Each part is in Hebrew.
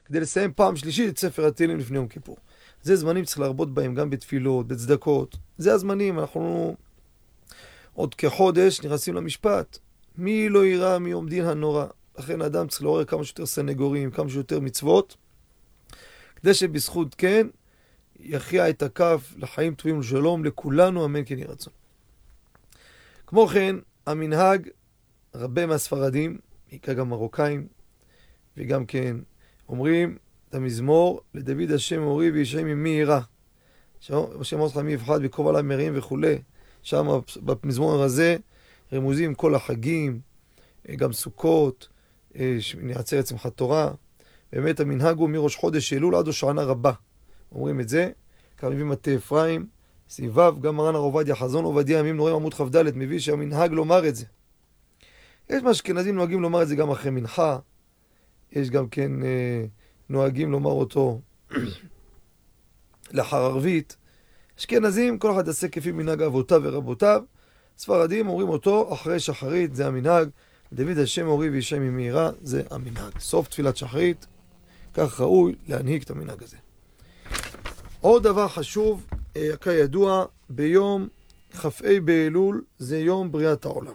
כדי לסיים פעם שלישית את ספר התהילים לפני יום כיפור. זה זמנים צריך להרבות בהם גם בתפילות, בצדקות. זה הזמנים, אנחנו עוד כחודש נכנסים למשפט. מי לא יראה מיום דין הנורא? לכן האדם צריך לעורר כמה שיותר סנגורים, כמה שיותר מצוות, כדי שבזכות כן יכריע את הכף לחיים טובים ולשלום לכולנו, אמן כן יהי רצון. כמו כן, המנהג, הרבה מהספרדים, בעיקר גם מרוקאים, וגם כן אומרים את המזמור, לדוד השם אורי וישעים ממי יירא. השם אותך מי יפחד וקרוב עליו מרעים וכו'. שם במזמור הזה רמוזים כל החגים, גם סוכות, עצרת שמחת תורה. באמת המנהג הוא מראש חודש אלול עד הושענא רבה. אומרים את זה, כאן מביא מטה אפרים, סביביו, גם מרן הרב עובדיה, חזון עובדיה ימים נוראים עמוד כ"ד, מביא שהמנהג לומר את זה. יש אשכנזים נוהגים לומר את זה גם אחרי מנחה, יש גם כן נוהגים לומר אותו לאחר ערבית. אשכנזים, כל אחד עושה כפי מנהג אבותיו ורבותיו. ספרדים אומרים אותו אחרי שחרית, זה המנהג. דוד השם אורי וישעים ממי יירא, זה המנהג. סוף תפילת שחרית, כך ראוי להנהיג את המנהג הזה. עוד דבר חשוב, כידוע, ביום כ"ה באלול זה יום בריאת העולם.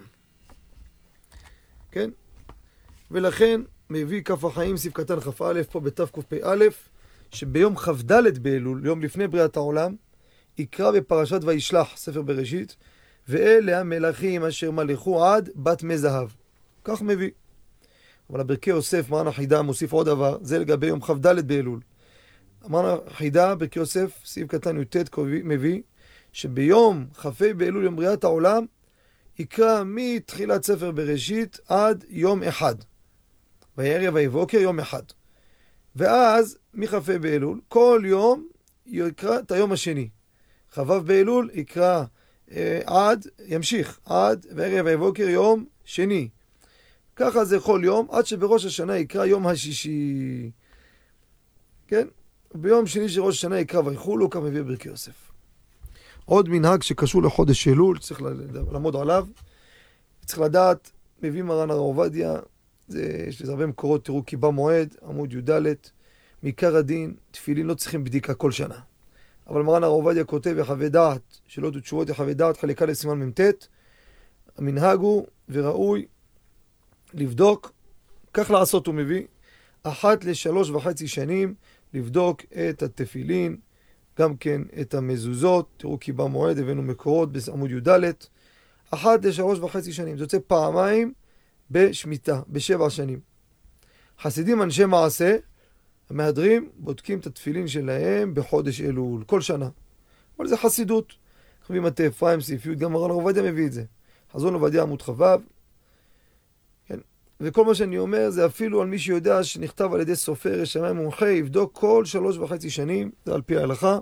כן? ולכן מביא כף החיים סעיף קטן כ"א פה בתקפ"א, שביום כ"ד באלול, יום לפני בריאת העולם, יקרא בפרשת וישלח, ספר בראשית, ואלה המלכים אשר מלכו עד בת מי זהב. כך מביא. אבל הברכי יוסף, מרן החידה, מוסיף עוד דבר, זה לגבי יום כ"ד באלול. מרן החידה, ברכי יוסף, סעיף קטן י"ט, מביא, שביום כ"ה באלול, יום בריאת העולם, יקרא מתחילת ספר בראשית עד יום אחד. ויערב ויבוקר יום אחד. ואז, מכ"ה באלול, כל יום יקרא את היום השני. כ"ו באלול יקרא ימשיך עד וערב ויבוקר יום שני. ככה זה כל יום, עד שבראש השנה יקרא יום השישי. כן? ביום שני של ראש השנה יקרא ויחולו, כך מביא ברכי יוסף. עוד מנהג שקשור לחודש אלול, צריך לעמוד עליו. צריך לדעת, מביא מרן הרב עובדיה, יש לזה הרבה מקורות, תראו כי במועד, עמוד י"ד, מעיקר הדין, תפילין לא צריכים בדיקה כל שנה. אבל מרן הרב עובדיה כותב יחווה דעת, שאלות ותשובות יחווה דעת, חלקה לסימן מ"ט, המנהג הוא וראוי לבדוק, כך לעשות הוא מביא, אחת ל3.5 שנים, לבדוק את התפילין, גם כן את המזוזות, תראו כי במועד הבאנו מקורות בעמוד י"ד, אחת ל3.5 שנים, זה יוצא פעמיים בשמיטה, ב7 שנים. חסידים אנשי מעשה, המהדרים בודקים את התפילין שלהם בחודש אלול, כל שנה. אבל זה חסידות. חביב מטה אפרים, סעיפיות, גם מרן הרב עובדיה מביא את זה. חזון עובדיה עמוד כ"ו. כן. וכל מה שאני אומר זה אפילו על מי שיודע שנכתב על ידי סופר, יש שמאי מומחה, יבדוק כל 3.5 שנים, זה על פי ההלכה.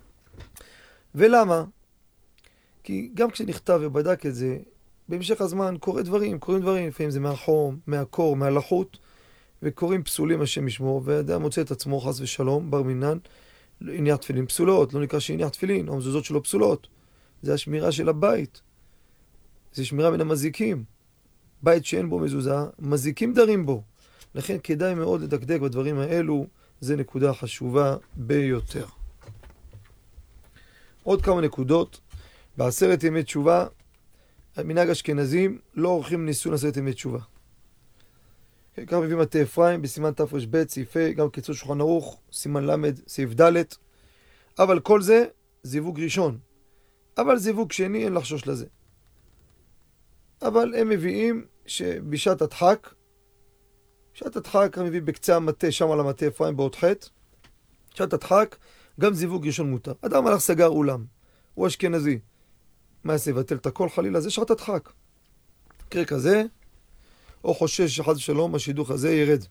ולמה? כי גם כשנכתב ובדק את זה, בהמשך הזמן קורים דברים, לפעמים זה מהחום, מהקור, מהלחות, וקוראים פסולים השם ישמור, והאדם מוצא את עצמו חס ושלום, בר מינן, הניח תפילין פסולות, לא נקרא שהניח תפילין, או המזוזות שלו פסולות. זה השמירה של הבית. זה שמירה מן המזיקים. בית שאין בו מזוזה, מזיקים דרים בו. לכן כדאי מאוד לדקדק בדברים האלו, זה נקודה חשובה ביותר. עוד כמה נקודות. ב10 ימי תשובה, מנהג אשכנזים לא עורכים ניסון 10 ימי תשובה. כך מביא מטה אפרים בסימן תר"ב, סעיפי, גם קיצור שולחן ערוך, סימן למד, סעיף ד'. אבל כל זה זיווג ראשון. אבל זיווג שני אין לחשוש לזה. אבל הם מביאים שבשעת הדחק, בשעת הדחק הם מביא בקצה המטה, שם על המטה אפרים באות ח', בשעת הדחק גם זיווג ראשון מותר. אדם הלך סגר אולם, הוא אשכנזי. מה יעשה? יבטל את הכל חלילה? זה שעת הדחק. מקרה כזה, או חושש שחד ושלום השידוך הזה ירד.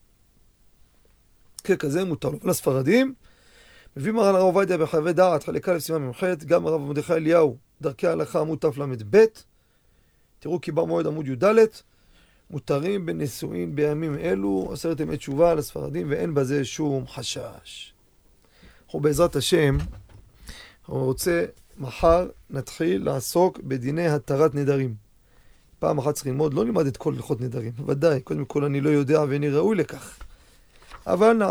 מקרה כזה מותר לו. לספרדים, מביא מרן הרב עובדיה בחייבי דעת, חלקה לסימן מ"ח, גם הרב מרדכי אליהו, דרכי ההלכה עמוד תל"ב, תראו כי במועד עמוד י"ד, מותרים בנישואין בימים אלו, 10 ימי תשובה לספרדים, ואין בזה שום חשש. אנחנו בעזרת השם, הוא רוצה, מחר נתחיל לעסוק בדיני התרת נדרים. פעם אחת צריך ללמוד, לא נלמד את כל הלכות נדרים, ודאי, קודם כל אני לא יודע ואיני ראוי לכך. אבל